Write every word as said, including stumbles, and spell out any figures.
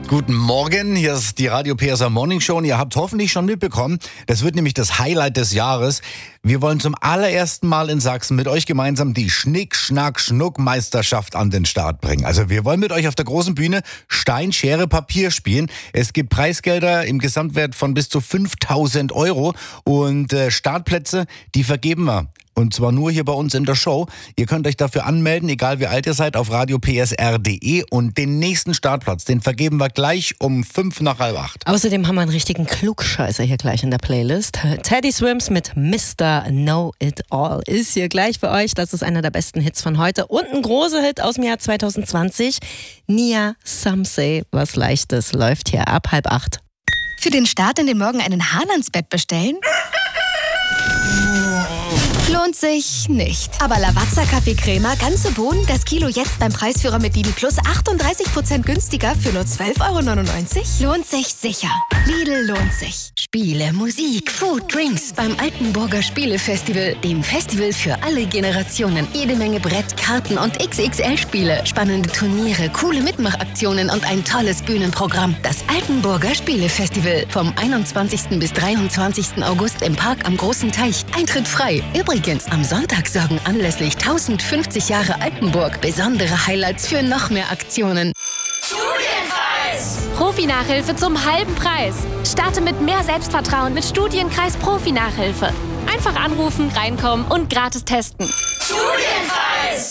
Guten Morgen, hier ist die Radio P S A Morning Show und ihr habt hoffentlich schon mitbekommen, das wird nämlich das Highlight des Jahres. Wir wollen zum allerersten Mal in Sachsen mit euch gemeinsam die Schnick-Schnack-Schnuck-Meisterschaft an den Start bringen. Also wir wollen mit euch auf der großen Bühne Stein, Schere, Papier spielen. Es gibt Preisgelder im Gesamtwert von bis zu fünftausend Euro und äh, Startplätze, die vergeben wir. Und zwar nur hier bei uns in der Show. Ihr könnt euch dafür anmelden, egal wie alt ihr seid, auf radio p s r punkt d e. Und den nächsten Startplatz, den vergeben wir gleich um fünf nach halb acht. Außerdem haben wir einen richtigen Klugscheißer hier gleich in der Playlist. Teddy Swims mit Mister Know It All ist hier gleich für euch. Das ist einer der besten Hits von heute. Und ein großer Hit aus dem Jahr zwanzig zwanzig. Nia, Some Say, was Leichtes, läuft hier ab halb acht. Für den Start in den Morgen einen Hahn ans Bett bestellen? Lohnt sich nicht. Aber Lavazza Kaffeecrema, ganze Bohnen, das Kilo jetzt beim Preisführer mit Lidl Plus achtunddreißig Prozent günstiger für nur zwölf Euro neunundneunzig? Lohnt sich sicher. Lidl lohnt sich. Spiele, Musik, Food, Drinks beim Altenburger Spielefestival, dem Festival für alle Generationen. Jede Menge Brett, Karten und X X L-Spiele, spannende Turniere, coole Mitmachaktionen und ein tolles Bühnenprogramm. Das Altenburger Spielefestival vom einundzwanzigsten bis dreiundzwanzigsten August im Park am Großen Teich. Eintritt frei. Übrigens, am Sonntag sorgen anlässlich tausendfünfzig Jahre Altenburg besondere Highlights für noch mehr Aktionen. Studienkreis! Profi-Nachhilfe zum halben Preis. Starte mit mehr Selbstvertrauen mit Studienkreis Profi-Nachhilfe. Einfach anrufen, reinkommen und gratis testen. Studienkreis!